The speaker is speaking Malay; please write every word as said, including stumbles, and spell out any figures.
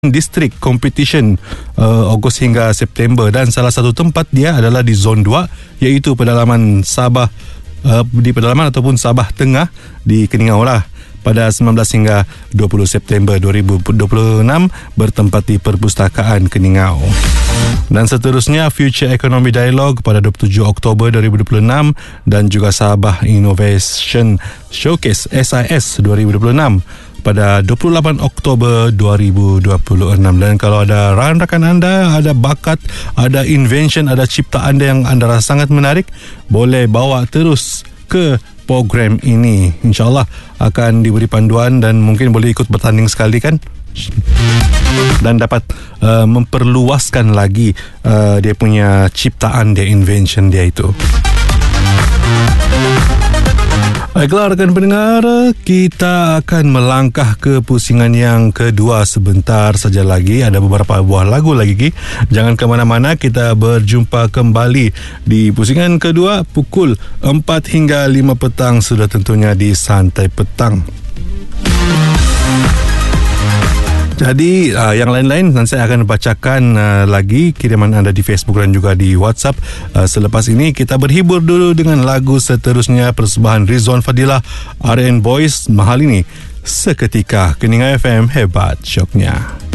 District Competition uh, Ogos hingga September, dan salah satu tempat dia adalah di Zon dua, iaitu pedalaman Sabah, uh, di pedalaman ataupun Sabah Tengah di Keningau lah, pada sembilan belas hingga dua puluh September dua ribu dua puluh enam bertempat di Perpustakaan Keningau. Dan seterusnya Future Economy Dialogue pada dua puluh tujuh Oktober dua ribu dua puluh enam, dan juga Sabah Innovation Showcase S I S dua ribu dua puluh enam pada dua puluh lapan Oktober dua ribu dua puluh enam. Dan kalau ada rakan-rakan anda, ada bakat, ada invention, ada cipta anda yang anda rasa sangat menarik, boleh bawa terus ke program ini. InsyaAllah akan diberi panduan dan mungkin boleh ikut bertanding sekali kan, dan dapat uh, memperluaskan lagi uh, dia punya ciptaan dia, invention dia itu. Baiklah rakan pendengar, kita akan melangkah ke pusingan yang kedua sebentar saja lagi. Ada beberapa buah lagu lagi. Jangan ke mana-mana, kita berjumpa kembali di pusingan kedua pukul empat hingga lima petang, sudah tentunya di Santai Petang. Jadi uh, yang lain-lain nanti saya akan bacakan uh, lagi kiriman anda di Facebook dan juga di WhatsApp. Uh, selepas ini kita berhibur dulu dengan lagu seterusnya, persembahan Rizwan Fadilah, R and Boys, Mahal Ini Seketika. Keningau F M, hebat syoknya.